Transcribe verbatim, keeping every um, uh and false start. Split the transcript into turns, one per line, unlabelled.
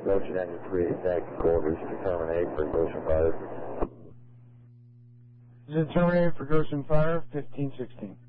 Goshen Engine three eight, back to quarters to terminate for Goshen Fire.
Is it terminated for Goshen Fire, fifteen sixteen.